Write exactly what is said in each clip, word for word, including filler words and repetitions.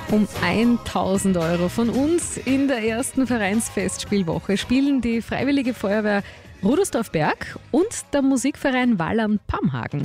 Um tausend Euro von uns in der ersten Vereinsfestspielwoche spielen die Freiwillige Feuerwehr Rudersdorf-Berg und der Musikverein Wallern-Pamhagen.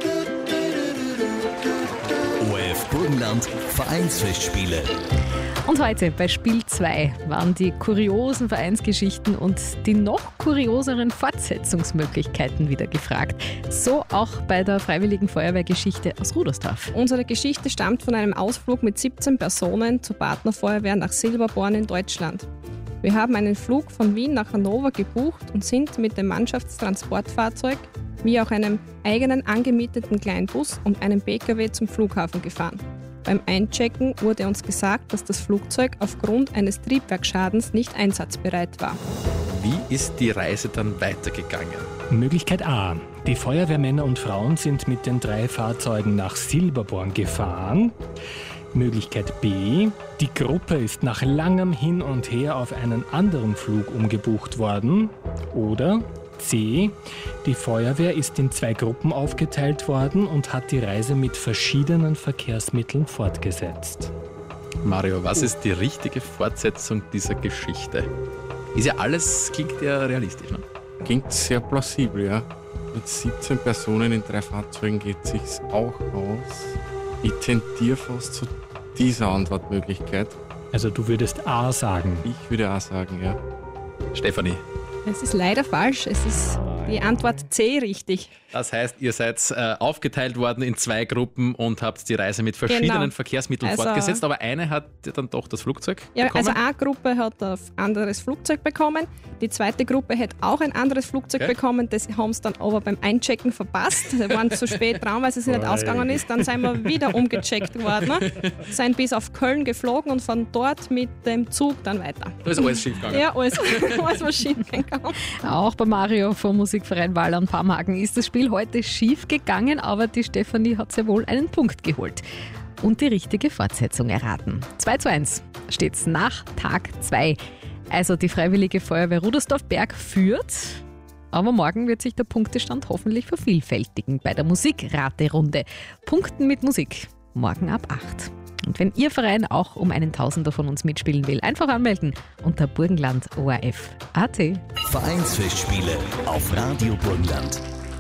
O R F Burgenland Vereinsfestspiele. Und heute bei Spiel zwei waren die kuriosen Vereinsgeschichten und die noch kurioseren Fortsetzungsmöglichkeiten wieder gefragt. So auch bei der Freiwilligen Feuerwehrgeschichte aus Rudersdorf. Unsere Geschichte stammt von einem Ausflug mit siebzehn Personen zur Partnerfeuerwehr nach Silberborn in Deutschland. Wir haben einen Flug von Wien nach Hannover gebucht und sind mit dem Mannschaftstransportfahrzeug wie auch einem eigenen angemieteten Kleinbus und einem P K W zum Flughafen gefahren. Beim Einchecken wurde uns gesagt, dass das Flugzeug aufgrund eines Triebwerksschadens nicht einsatzbereit war. Wie ist die Reise dann weitergegangen? Möglichkeit A. Die Feuerwehrmänner und Frauen sind mit den drei Fahrzeugen nach Silberborn gefahren. Möglichkeit B. Die Gruppe ist nach langem Hin und Her auf einen anderen Flug umgebucht worden. Oder C. Die Feuerwehr ist in zwei Gruppen aufgeteilt worden und hat die Reise mit verschiedenen Verkehrsmitteln fortgesetzt. Mario, was ist die richtige Fortsetzung dieser Geschichte? Ist ja alles, klingt ja realistisch, ne? Klingt sehr plausibel, ja. Mit siebzehn Personen in drei Fahrzeugen geht es sich auch aus. Ich tendiere fast zu dieser Antwortmöglichkeit. Also du würdest A sagen? Ich würde A sagen, ja. Stefanie? Es ist leider falsch. Es ist die Antwort C richtig. Das heißt, ihr seid äh, aufgeteilt worden in zwei Gruppen und habt die Reise mit verschiedenen Genau. Verkehrsmitteln Also- fortgesetzt, aber eine hat dann doch das Flugzeug Ja, bekommen. also eine Gruppe hat ein anderes Flugzeug bekommen, die zweite Gruppe hat auch ein anderes Flugzeug Okay. bekommen, das haben sie dann aber beim Einchecken verpasst. Sie waren zu spät dran, weil es sich nicht ausgegangen ist. Dann sind wir wieder umgecheckt worden, ne? Sind bis auf Köln geflogen und von dort mit dem Zug dann weiter. Da ist alles schief gegangen. Ja, alles, alles was schief gegangen. Auch bei Mario vom Musikverein Wallern-Pamhagen ist das Spiel heute schief gegangen, aber die Stefanie hat sehr wohl einen Punkt geholt und die richtige Fortsetzung erraten. zwei zu eins steht's nach Tag zwei. Also die Freiwillige Feuerwehr Rudersdorf-Berg führt, aber morgen wird sich der Punktestand hoffentlich vervielfältigen bei der Musikraterunde. Punkten mit Musik, morgen ab acht. Und wenn Ihr Verein auch um einen Tausender von uns mitspielen will, einfach anmelden unter burgenland O R F Punkt A T. Vereinsfestspiele auf Radio Burgenland.